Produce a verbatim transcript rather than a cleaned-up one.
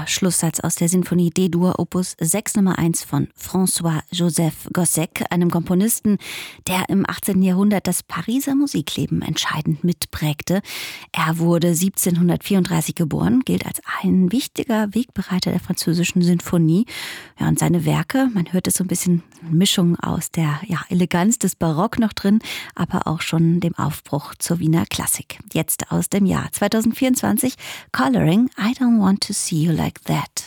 der Schlusssatz aus der Sinfonie D-Dur Opus sechs Nummer eins von François-Joseph Gossec, einem Komponisten, der im achtzehnten Jahrhundert das Pariser Musikleben entscheidend mitprägte. Er wurde siebzehnhundertvierunddreißig geboren, gilt als ein wichtiger Wegbereiter der französischen Sinfonie. Ja, und seine Werke, man hört es so ein bisschen Mischung aus der ja, Eleganz des Barock noch drin, aber auch schon dem Aufbruch zur Wiener Klassik. Jetzt aus dem Jahr zweitausendvierundzwanzig, Coloring, I Don't Want to See You Like That.